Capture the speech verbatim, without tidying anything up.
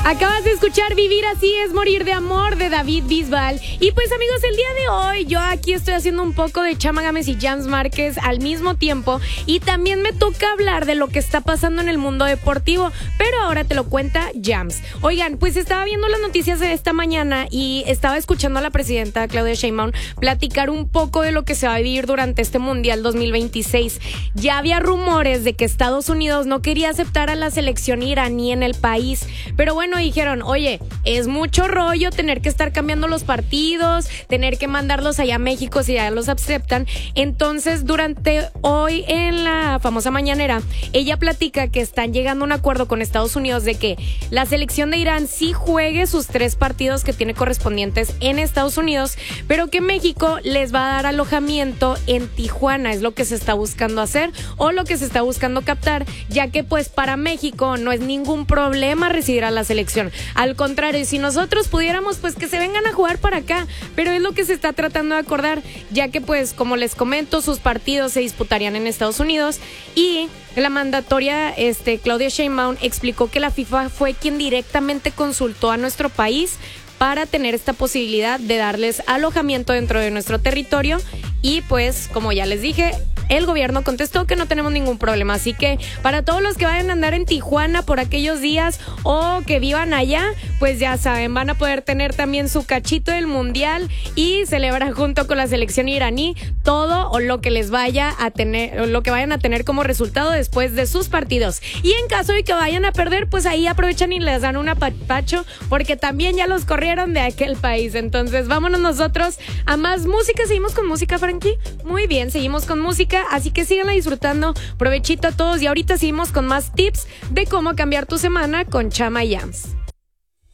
Acabas de escuchar Vivir así es morir de amor de David Bisbal. Y pues amigos, el día de hoy yo aquí estoy haciendo un poco de Chama Gámez y Jams Márquez al mismo tiempo. Y también me toca hablar de lo que está pasando en el mundo deportivo. Pero ahora te lo cuenta Jams. Oigan, pues estaba viendo las noticias de esta mañana y estaba escuchando a la presidenta Claudia Sheinbaum platicar un poco de lo que se va a vivir durante este Mundial dos mil veintiséis. Ya había rumores de que Estados Unidos no quería aceptar a la selección iraní en el país. Pero bueno, dijeron, oye, es mucho rollo tener que estar cambiando los partidos, tener que mandarlos allá a México si ya los aceptan. Entonces, durante hoy en la famosa mañanera, ella platica que están llegando a un acuerdo con Estados Unidos de que la selección de Irán sí juegue sus tres partidos que tiene correspondientes en Estados Unidos, pero que México les va a dar alojamiento en Tijuana, es lo que se está buscando hacer o lo que se está buscando captar, ya que pues para México no es ningún problema recibir a la selección. Al contrario, si nosotros pudiéramos, pues que se vengan a jugar para acá, pero es lo que se está tratando de acordar, ya que pues como les comento, sus partidos se disputarían en Estados Unidos y la mandatoria este, Claudia Sheinbaum explicó que la FIFA fue quien directamente consultó a nuestro país para tener esta posibilidad de darles alojamiento dentro de nuestro territorio y pues como ya les dije, el gobierno contestó que no tenemos ningún problema, así que para todos los que vayan a andar en Tijuana por aquellos días o que vivan allá, pues ya saben, van a poder tener también su cachito del mundial y celebrar junto con la selección iraní todo o lo que les vaya a tener, o lo que vayan a tener como resultado después de sus partidos. Y en caso de que vayan a perder, pues ahí aprovechan y les dan un apapacho, porque también ya los corrieron de aquel país. Entonces vámonos nosotros a más música. ¿Seguimos con música, Frankie? Muy bien, seguimos con música. Así que síganla disfrutando, provechito a todos y ahorita seguimos con más tips de cómo cambiar tu semana con Chama y Jams.